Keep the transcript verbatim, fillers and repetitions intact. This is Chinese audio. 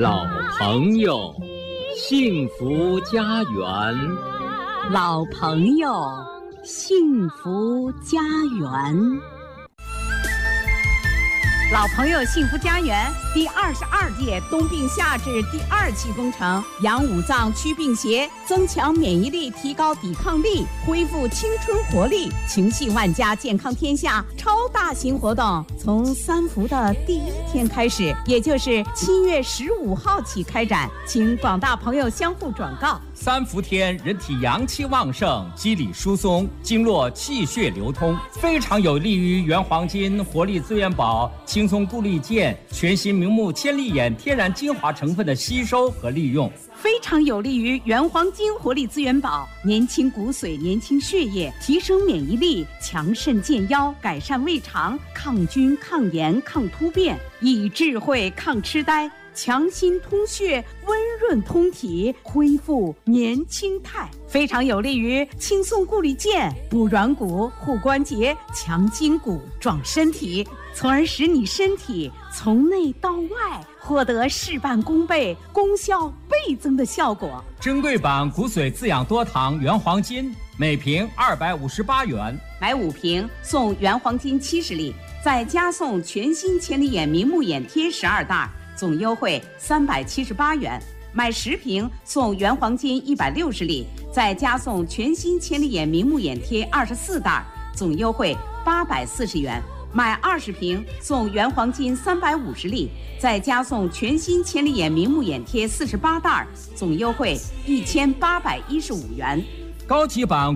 老朋友，幸福家园。 老朋友，幸福家园。老朋友幸福家园第二十二届冬病夏治第二期工程，养五脏祛病邪，增强免疫力，提高抵抗力，恢复青春活力，情系万家，健康天下超大型活动从三伏的第一天开始，也就是七月十五号起开展，请广大朋友相互转告。 三伏天，人体阳气旺盛，肌理疏松，经络气血流通，非常有利于原黄金、活力资源宝、轻松固力健、全新明目千里眼天然精华成分的吸收和利用， 非常有利于原黄金活力资源宝，年轻骨髓，年轻血液，提升免疫力，强肾健腰，改善胃肠，抗菌、抗炎、抗突变，益智慧，抗痴呆，强心通血，温润通体，恢复年轻态，非常有利于轻松固力健，补软骨、护关节，强筋骨，壮身体，从而使你身体从内到外获得事半功倍、功效倍增的效果。 珍贵版骨髓滋养多糖原黄金，每瓶二百五十八元， 买五瓶送原黄金七十粒，再加送全新千里眼明目眼贴十二袋，总优惠三百七十八元。买十瓶送原黄金一百六十粒，再加送全新千里眼明目眼贴二十四袋，总优惠八百四十元。买二十瓶送原黄金三百五十粒，再加送全新千里眼明目眼贴四十八袋，总优惠一千八百一十五元。 高级版